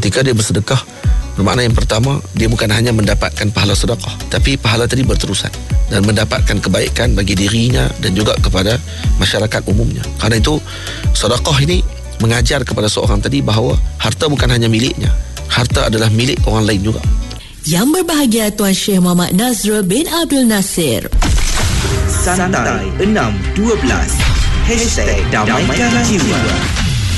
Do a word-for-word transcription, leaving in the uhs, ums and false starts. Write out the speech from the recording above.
Ketika dia bersedekah, bermakna yang pertama, dia bukan hanya mendapatkan pahala sedekah, tapi pahala tadi berterusan dan mendapatkan kebaikan bagi dirinya dan juga kepada masyarakat umumnya. Karena itu sedekah ini mengajar kepada seorang tadi bahawa harta bukan hanya miliknya, harta adalah milik orang lain juga. Yang berbahagia Tuan Syekh Muhammad Nazrul bin Abdul Nasir. Santai enam dua belas Hashtag Damaikan Jiwa.